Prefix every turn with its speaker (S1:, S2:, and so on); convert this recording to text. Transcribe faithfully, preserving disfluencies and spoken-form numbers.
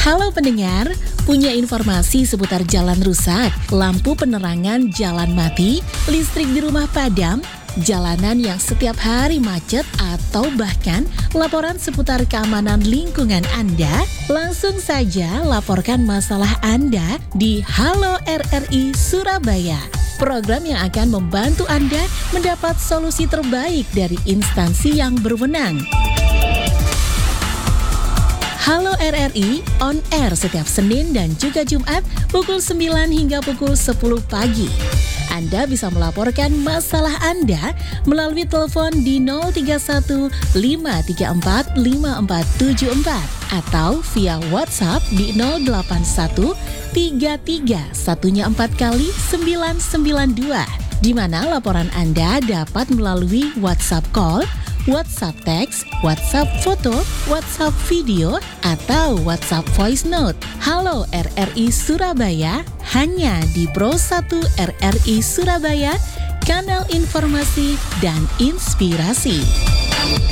S1: Halo pendengar, punya informasi seputar jalan rusak, lampu penerangan jalan mati, listrik di rumah padam, jalanan yang setiap hari macet, atau bahkan laporan seputar keamanan lingkungan Anda? Langsung saja laporkan masalah Anda di Halo R R I Surabaya. Program yang akan membantu Anda mendapat solusi terbaik dari instansi yang berwenang. Halo R R I on air setiap Senin dan juga Jumat pukul sembilan hingga pukul sepuluh pagi. Anda bisa melaporkan masalah Anda melalui telepon di nol tiga satu lima tiga empat lima empat tujuh empat atau via WhatsApp di nol delapan satu tiga tiga satu empat kali sembilan sembilan dua, di mana laporan Anda dapat melalui WhatsApp call, WhatsApp text, WhatsApp foto, WhatsApp video, atau WhatsApp voice note. Halo R R I Surabaya, hanya di Pro satu R R I Surabaya, kanal informasi dan inspirasi.